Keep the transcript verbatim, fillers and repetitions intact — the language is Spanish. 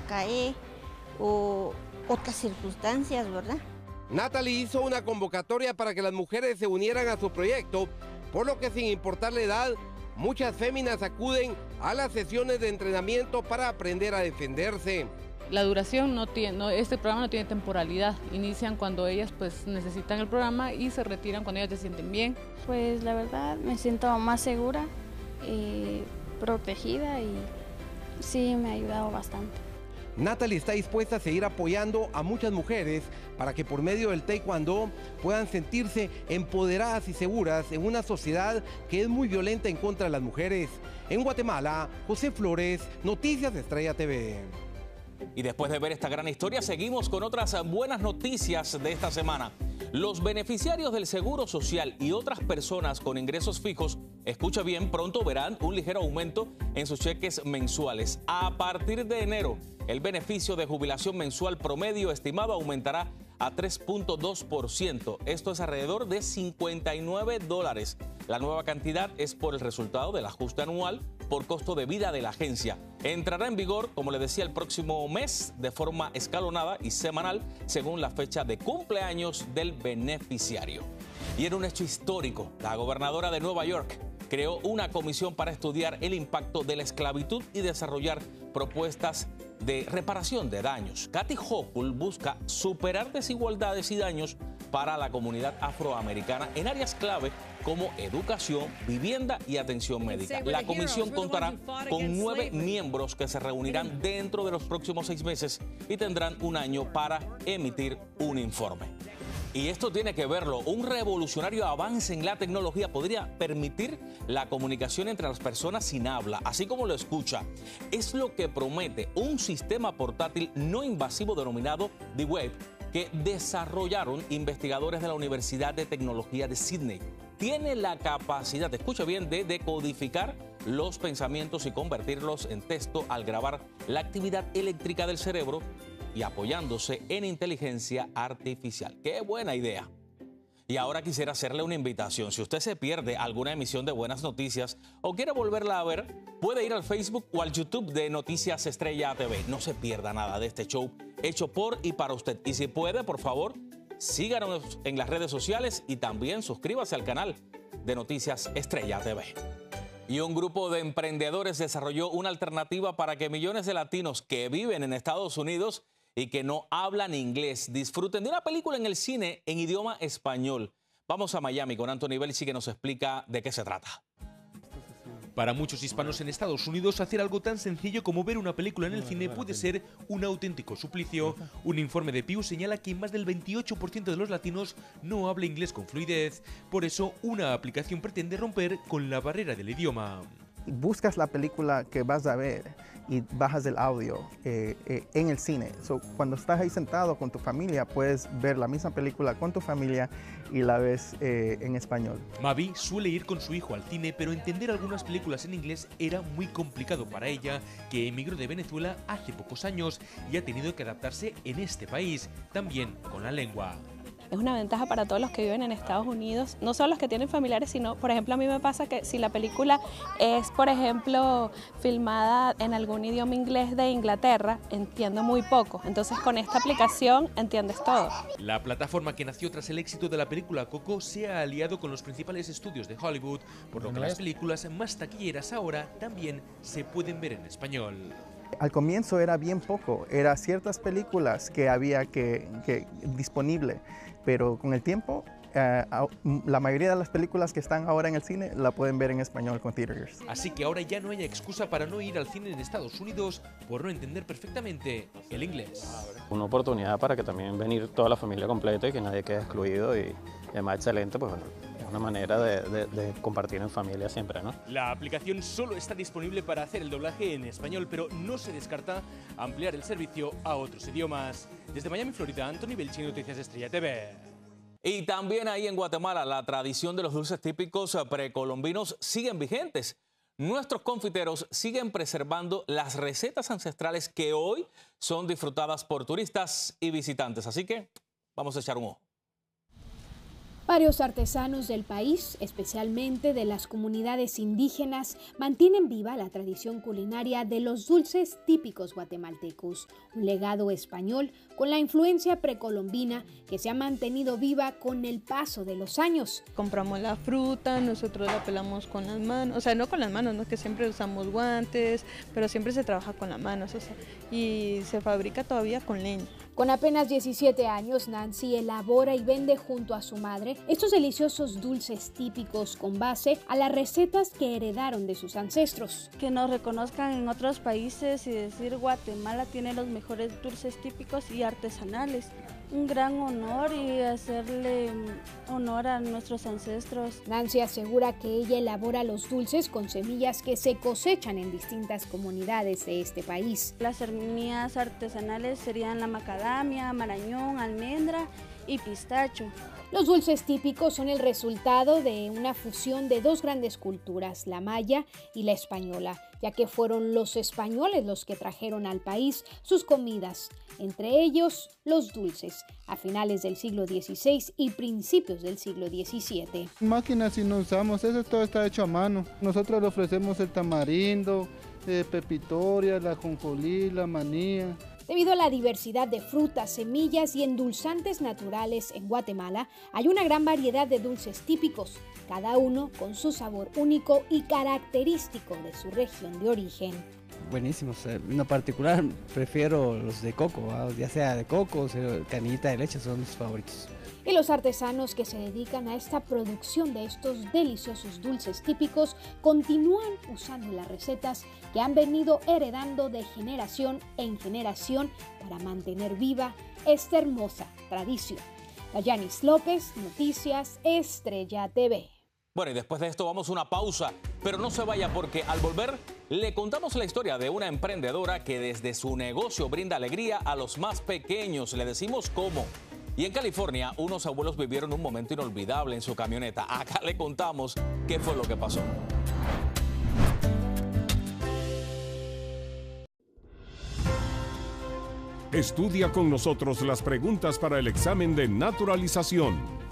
cae o otras circunstancias, ¿verdad? Natalie hizo una convocatoria para que las mujeres se unieran a su proyecto, por lo que sin importar la edad, muchas féminas acuden a las sesiones de entrenamiento para aprender a defenderse. La duración no tiene, no, este programa no tiene temporalidad. Inician cuando ellas pues necesitan el programa y se retiran cuando ellas se sienten bien. Pues la verdad me siento más segura y protegida y sí me ha ayudado bastante. Natalie está dispuesta a seguir apoyando a muchas mujeres para que por medio del taekwondo puedan sentirse empoderadas y seguras en una sociedad que es muy violenta en contra de las mujeres. En Guatemala, José Flores, Noticias Estrella T V. Y después de ver esta gran historia, seguimos con otras buenas noticias de esta semana. Los beneficiarios del Seguro Social y otras personas con ingresos fijos, escucha bien, pronto verán un ligero aumento en sus cheques mensuales. A partir de enero, el beneficio de jubilación mensual promedio estimado aumentará a tres punto dos por ciento. Esto es alrededor de cincuenta y nueve dólares. La nueva cantidad es por el resultado del ajuste anual por costo de vida de la agencia. Entrará en vigor, como le decía, el próximo mes de forma escalonada y semanal según la fecha de cumpleaños del beneficiario. Y en un hecho histórico, la gobernadora de Nueva York creó una comisión para estudiar el impacto de la esclavitud y desarrollar propuestas de reparación de daños. Kathy Hochul busca superar desigualdades y daños para la comunidad afroamericana en áreas clave como educación, vivienda y atención médica. La comisión contará con nueve miembros que se reunirán dentro de los próximos seis meses y tendrán un año para emitir un informe. Y esto tiene que verlo, un revolucionario avance en la tecnología podría permitir la comunicación entre las personas sin habla, así como lo escucha. Es lo que promete un sistema portátil no invasivo denominado D-Wave, que desarrollaron investigadores de la Universidad de Tecnología de Sydney. Tiene la capacidad, escucha bien, de decodificar los pensamientos y convertirlos en texto al grabar la actividad eléctrica del cerebro y apoyándose en inteligencia artificial. ¡Qué buena idea! Y ahora quisiera hacerle una invitación. Si usted se pierde alguna emisión de Buenas Noticias o quiere volverla a ver, puede ir al Facebook o al YouTube de Noticias Estrella T V. No se pierda nada de este show hecho por y para usted. Y si puede, por favor, síganos en las redes sociales y también suscríbase al canal de Noticias Estrella T V. Y un grupo de emprendedores desarrolló una alternativa para que millones de latinos que viven en Estados Unidos y que no hablan inglés disfruten de una película en el cine en idioma español. Vamos a Miami con Anthony Belsi, que nos explica de qué se trata. Para muchos hispanos en Estados Unidos, hacer algo tan sencillo como ver una película en el cine puede ser un auténtico suplicio. Un informe de Pew señala que más del veintiocho por ciento de los latinos no habla inglés con fluidez. Por eso, una aplicación pretende romper con la barrera del idioma. Buscas la película que vas a ver y bajas el audio eh, eh, en el cine. So, cuando estás ahí sentado con tu familia, puedes ver la misma película con tu familia y la ves eh, en español. Mavi suele ir con su hijo al cine, pero entender algunas películas en inglés era muy complicado para ella, que emigró de Venezuela hace pocos años y ha tenido que adaptarse en este país, también con la lengua. Es una ventaja para todos los que viven en Estados Unidos, no solo los que tienen familiares, sino, por ejemplo, a mí me pasa que si la película es, por ejemplo, filmada en algún idioma inglés de Inglaterra, entiendo muy poco. Entonces, con esta aplicación entiendes todo. La plataforma que nació tras el éxito de la película Coco se ha aliado con los principales estudios de Hollywood, por lo que las películas más taquilleras ahora también se pueden ver en español. Al comienzo era bien poco, era ciertas películas que había que, que disponible, pero con el tiempo eh, la mayoría de las películas que están ahora en el cine la pueden ver en español con Theaters. Así que ahora ya no hay excusa para no ir al cine en Estados Unidos por no entender perfectamente el inglés. Una oportunidad para que también venir toda la familia completa y que nadie quede excluido, y, y además excelente, pues bueno, es una manera de, de, de compartir en familia siempre, ¿no? La aplicación solo está disponible para hacer el doblaje en español, pero no se descarta ampliar el servicio a otros idiomas. Desde Miami, Florida, Anthony Belchi, Noticias Estrella T V. Y también ahí en Guatemala, la tradición de los dulces típicos precolombinos siguen vigentes. Nuestros confiteros siguen preservando las recetas ancestrales que hoy son disfrutadas por turistas y visitantes. Así que vamos a echar un ojo. Varios artesanos del país, especialmente de las comunidades indígenas, mantienen viva la tradición culinaria de los dulces típicos guatemaltecos, un legado español con la influencia precolombina que se ha mantenido viva con el paso de los años. Compramos la fruta, nosotros la pelamos con las manos, o sea, no con las manos, no que siempre usamos guantes, pero siempre se trabaja con las manos, o sea, y se fabrica todavía con leña. Con apenas diecisiete años, Nancy elabora y vende junto a su madre estos deliciosos dulces típicos con base a las recetas que heredaron de sus ancestros. Que nos reconozcan en otros países y decir Guatemala tiene los mejores dulces típicos y artesanales. Un gran honor y hacerle honor a nuestros ancestros. Nancy asegura que ella elabora los dulces con semillas que se cosechan en distintas comunidades de este país. Las semillas artesanales serían la macadamia, marañón, almendra y pistacho. Los dulces típicos son el resultado de una fusión de dos grandes culturas, la maya y la española, ya que fueron los españoles los que trajeron al país sus comidas, entre ellos los dulces, a finales del siglo dieciséis y principios del siglo diecisiete. Máquinas si no usamos, eso todo está hecho a mano. Nosotros le ofrecemos el tamarindo, eh, pepitoria, la ajonjolí, la manía. Debido a la diversidad de frutas, semillas y endulzantes naturales en Guatemala, hay una gran variedad de dulces típicos, cada uno con su sabor único y característico de su región de origen. Buenísimos, en lo particular prefiero los de coco, ya sea de coco o canillita de leche, son mis favoritos. Y los artesanos que se dedican a esta producción de estos deliciosos dulces típicos continúan usando las recetas que han venido heredando de generación en generación para mantener viva esta hermosa tradición. Dayanis López, Noticias Estrella T V. Bueno, y después de esto vamos a una pausa, pero no se vaya porque al volver le contamos la historia de una emprendedora que desde su negocio brinda alegría a los más pequeños. Le decimos cómo. Y en California, unos abuelos vivieron un momento inolvidable en su camioneta. Acá le contamos qué fue lo que pasó. Estudia con nosotros las preguntas para el examen de naturalización.